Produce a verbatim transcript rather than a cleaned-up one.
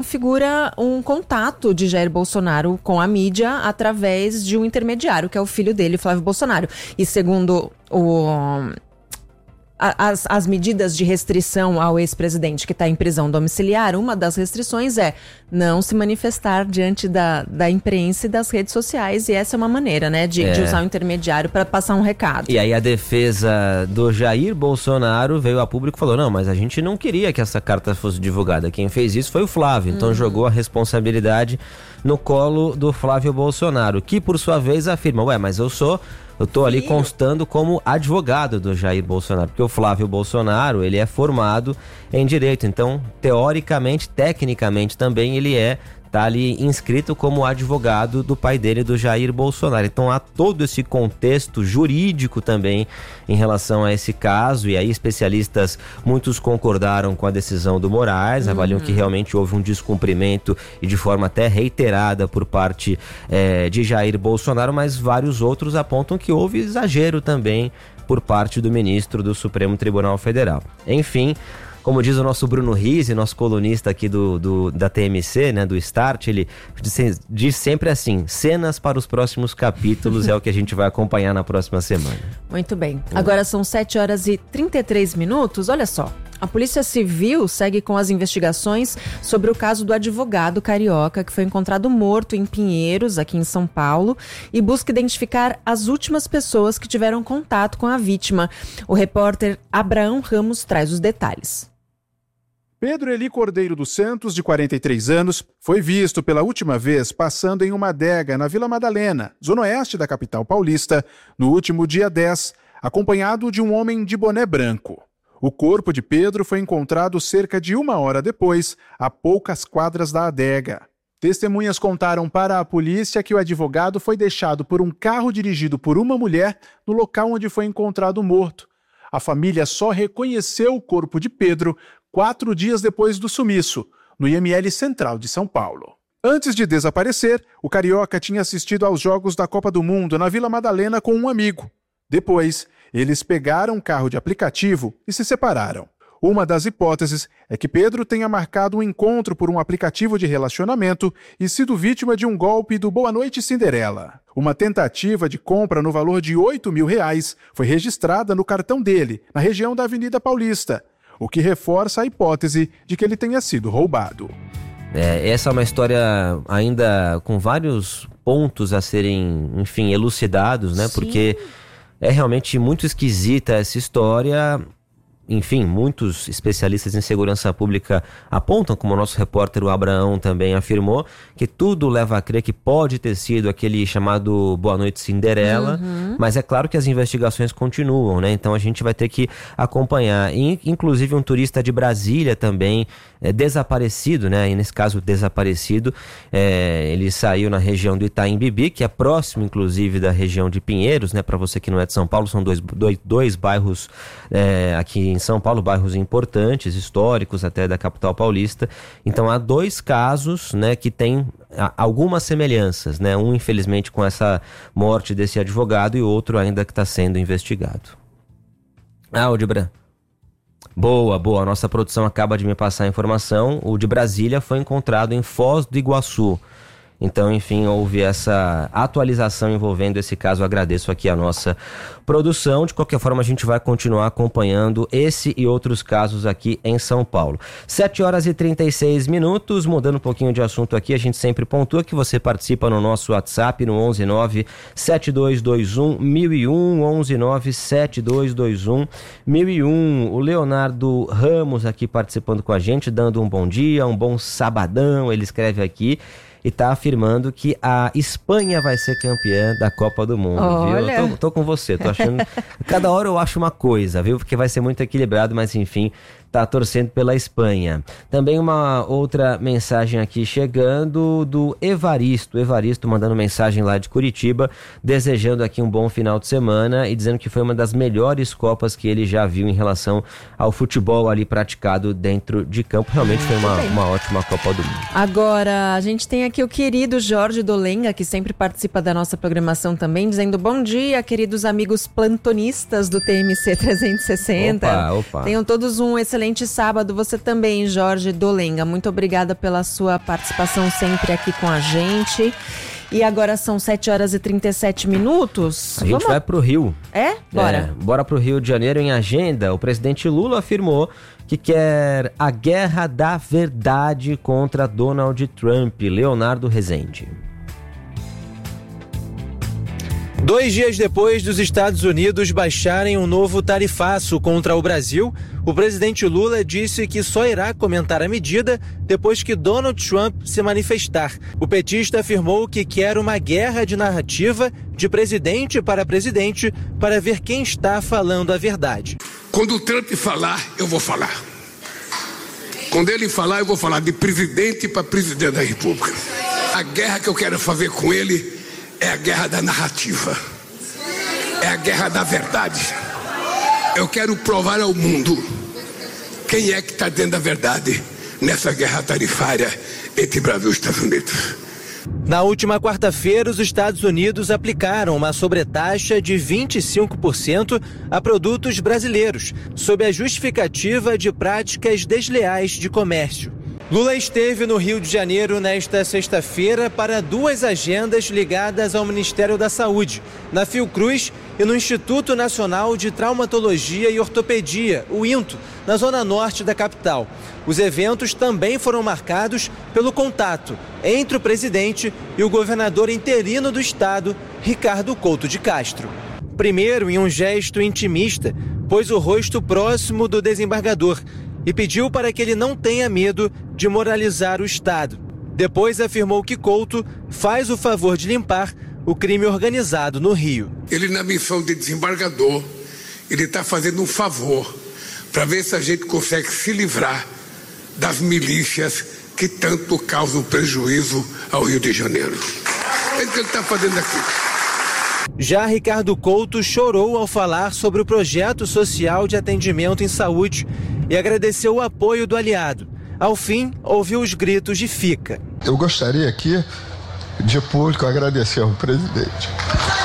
configura um contato de Jair Bolsonaro com a mídia através de um intermediário, que é o filho dele, Flávio Bolsonaro. E segundo o... As, as medidas de restrição ao ex-presidente que está em prisão domiciliar, uma das restrições é não se manifestar diante da, da imprensa e das redes sociais, e essa é uma maneira, né, de, é. de usar o intermediário para passar um recado. E aí a defesa do Jair Bolsonaro veio a público e falou, não, mas a gente não queria que essa carta fosse divulgada, quem fez isso foi o Flávio, então uhum. jogou a responsabilidade no colo do Flávio Bolsonaro, que por sua vez afirma, ué, mas eu sou... Eu tô ali constando como advogado do Jair Bolsonaro, porque o Flávio Bolsonaro, ele é formado em direito, então, teoricamente, tecnicamente também, ele é, tá ali inscrito como advogado do pai dele, do Jair Bolsonaro. Então há todo esse contexto jurídico também em relação a esse caso, e aí especialistas, muitos concordaram com a decisão do Moraes, uhum. avaliam que realmente houve um descumprimento e de forma até reiterada por parte é, de Jair Bolsonaro, mas vários outros apontam que houve exagero também por parte do ministro do Supremo Tribunal Federal. Enfim, como diz o nosso Bruno Rizzi, nosso colunista aqui do, do, da T M C, né, do Start, ele diz, diz sempre assim, cenas para os próximos capítulos é o que a gente vai acompanhar na próxima semana. Muito bem. Agora são sete horas e trinta e três minutos, olha só. A Polícia Civil segue com as investigações sobre o caso do advogado carioca que foi encontrado morto em Pinheiros, aqui em São Paulo, e busca identificar as últimas pessoas que tiveram contato com a vítima. O repórter Abraão Ramos traz os detalhes. Pedro Eli Cordeiro dos Santos, de quarenta e três anos, foi visto pela última vez passando em uma adega na Vila Madalena, zona oeste da capital paulista, no último dia dez, acompanhado de um homem de boné branco. O corpo de Pedro foi encontrado cerca de uma hora depois, a poucas quadras da adega. Testemunhas contaram para a polícia que o advogado foi deixado por um carro dirigido por uma mulher no local onde foi encontrado morto. A família só reconheceu o corpo de Pedro quatro dias depois do sumiço, no I M L Central de São Paulo. Antes de desaparecer, o carioca tinha assistido aos Jogos da Copa do Mundo na Vila Madalena com um amigo. Depois, eles pegaram um carro de aplicativo e se separaram. Uma das hipóteses é que Pedro tenha marcado um encontro por um aplicativo de relacionamento e sido vítima de um golpe do Boa Noite Cinderela. Uma tentativa de compra no valor de oito mil reais foi registrada no cartão dele, na região da Avenida Paulista, o que reforça a hipótese de que ele tenha sido roubado. É, essa é uma história ainda com vários pontos a serem, enfim, elucidados, né? Sim. Porque é realmente muito esquisita essa história. Enfim, muitos especialistas em segurança pública apontam, como o nosso repórter o Abraão também afirmou, que tudo leva a crer que pode ter sido aquele chamado Boa Noite Cinderela, uhum. mas é claro que as investigações continuam, né? Então a gente vai ter que acompanhar. E, inclusive um turista de Brasília também é, desaparecido, né? E nesse caso desaparecido, é, ele saiu na região do Itaim Bibi, que é próximo inclusive da região de Pinheiros, né? Para você que não é de São Paulo, são dois, dois, dois bairros é, aqui em São Paulo, bairros importantes, históricos até da capital paulista. Então há dois casos, né, que têm algumas semelhanças, né? Um infelizmente com essa morte desse advogado e outro ainda que está sendo investigado. Ah, o de Bra... Boa, boa, a nossa produção acaba de me passar a informação. O de Brasília foi encontrado em Foz do Iguaçu. Então, enfim, houve essa atualização envolvendo esse caso. Eu agradeço aqui a nossa produção. De qualquer forma, a gente vai continuar acompanhando esse e outros casos aqui em São Paulo. sete horas e trinta e seis minutos, mudando um pouquinho de assunto aqui, a gente sempre pontua que você participa no nosso WhatsApp no onze nove sete dois dois um mil e um, onze nove sete dois dois um mil e um. O Leonardo Ramos aqui participando com a gente, dando um bom dia, um bom sabadão, ele escreve aqui. E está afirmando que a Espanha vai ser campeã da Copa do Mundo, Olha. viu? Eu tô, tô com você, tô achando... Cada hora eu acho uma coisa, viu? Porque vai ser muito equilibrado, mas enfim, tá torcendo pela Espanha. Também uma outra mensagem aqui chegando do Evaristo. Evaristo mandando mensagem lá de Curitiba, desejando aqui um bom final de semana e dizendo que foi uma das melhores Copas que ele já viu em relação ao futebol ali praticado dentro de campo. Realmente foi uma, uma ótima Copa do Mundo. Agora, a gente tem aqui o querido Jorge Dolenga, que sempre participa da nossa programação também, dizendo bom dia, queridos amigos plantonistas do T M C trezentos e sessenta. Opa, opa. Tenham todos um excelente excelente sábado. Você também, Jorge Dolenga. Muito obrigada pela sua participação sempre aqui com a gente. E agora são sete horas e trinta e sete minutos. A gente Vamos... vai pro Rio. É? Bora. É, bora pro Rio de Janeiro. Em agenda, o presidente Lula afirmou que quer a guerra da verdade contra Donald Trump. Leonardo Rezende. Dois dias depois dos Estados Unidos baixarem um novo tarifaço contra o Brasil, o presidente Lula disse que só irá comentar a medida depois que Donald Trump se manifestar. O petista afirmou que quer uma guerra de narrativa de presidente para presidente para ver quem está falando a verdade. Quando o Trump falar, eu vou falar. Quando ele falar, eu vou falar de presidente para presidente da República. A guerra que eu quero fazer com ele é a guerra da narrativa, é a guerra da verdade. Eu quero provar ao mundo quem é que está dentro da verdade nessa guerra tarifária entre Brasil e Estados Unidos. Na última quarta-feira, os Estados Unidos aplicaram uma sobretaxa de vinte e cinco por cento a produtos brasileiros, sob a justificativa de práticas desleais de comércio. Lula esteve no Rio de Janeiro nesta sexta-feira para duas agendas ligadas ao Ministério da Saúde, na Fiocruz e no Instituto Nacional de Traumatologia e Ortopedia, o INTO, na zona norte da capital. Os eventos também foram marcados pelo contato entre o presidente e o governador interino do estado, Ricardo Couto de Castro. Primeiro, em um gesto intimista, pôs o rosto próximo do desembargador e pediu para que ele não tenha medo de moralizar o Estado. Depois afirmou que Couto faz o favor de limpar o crime organizado no Rio. Ele, na missão de desembargador, ele está fazendo um favor para ver se a gente consegue se livrar das milícias que tanto causam prejuízo ao Rio de Janeiro. É isso que ele está fazendo aqui. Já Ricardo Couto chorou ao falar sobre o projeto social de atendimento em saúde e agradeceu o apoio do aliado. Ao fim, ouviu os gritos de fica. Eu gostaria aqui de público agradecer ao presidente.